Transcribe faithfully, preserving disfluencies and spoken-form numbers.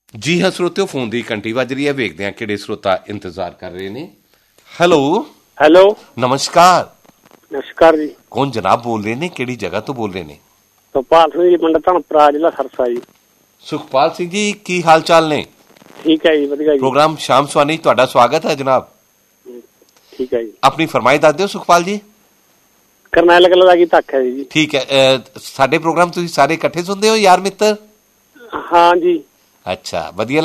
ਜੀ ਹਾਂ ਸਰੋਤਿਓ, ਫੋਨ ਦੀ ਘੰਟੀ ਵੱਜ ਰਹੀ ਹੈ। ਵੇਖਦੇ ਹਾਂ ਕਿਹੜੇ ਸਰੋਤਾ ਇੰਤਜ਼ਾਰ ਕਰ ਰਹੇ ਨੇ। ਹੈਲੋ ਹੈਲੋ, ਨਮਸਕਾਰ। ਨਮਸਕਾਰ ਜੀ। ਕੌਣ ਜਨਾਬ ਬੋਲ ਰਹੇ ਨੇ? ਕਿਹੜੀ ਜਗ੍ਹਾ ਤੋਂ ਬੋਲ ਰਹੇ ਨੇ? ਸੁਖਪਾਲ ਸਿੰਘ ਜੀ, ਪਿੰਡ ਧਨਪੁਰਾ, ਜ਼ਿਲ੍ਹਾ ਸਰਸਾ ਜੀ। ਸੁਖਪਾਲ ਸਿੰਘ ਜੀ, ਕੀ ਹਾਲ ਚਾਲ ਨੇ? ਠੀਕ ਹੈ ਜੀ, ਵਧੀਆ ਜੀ। ਪ੍ਰੋਗਰਾਮ ਸ਼ਾਮ ਸਵਾਨੀ ਤੁਹਾਡਾ ਸਵਾਗਤ ਹੈ ਜਨਾਬ। ਠੀਕ ਹੈ ਜੀ। ਆਪਣੀ ਫਰਮਾਇਸ਼ ਦੱਸ ਦਿਓ ਸੁਖਪਾਲ ਜੀ। ਕਰਨੈਲ ਕਲਾਂ ਦਾ ਕੀ ਤੱਕ ਹੈ ਜੀ? ਠੀਕ ਹੈ। ਸਾਡੇ ਪ੍ਰੋਗਰਾਮ ਤੁਸੀਂ ਸਾਰੇ ਇਕੱਠੇ ਸੁਣਦੇ ਹੋ ਯਾਰ ਮਿੱਤਰ? ਹਾਂ ਜੀ। ਅੱਛਾ, ਵਧੀਆ।